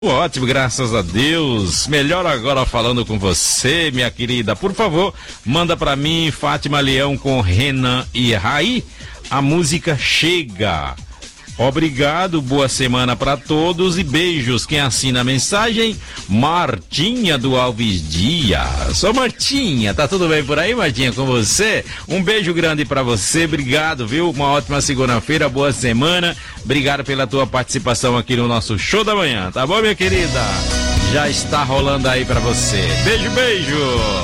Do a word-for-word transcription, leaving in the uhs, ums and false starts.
Ótimo, graças a Deus. Melhor agora falando com você, minha querida. Por favor, manda pra mim, Fátima Leão com Renan e Raí, a música Chega. Obrigado, boa semana pra todos e beijos. Quem assina a mensagem? Martinha do Alves Dias. Ô Martinha, tá tudo bem por aí, Martinha, com você? Um beijo grande pra você, obrigado, viu? Uma ótima segunda-feira, boa semana. Obrigado pela tua participação aqui no nosso Show da Manhã, tá bom, minha querida? Já está rolando aí pra você. Beijo, beijo!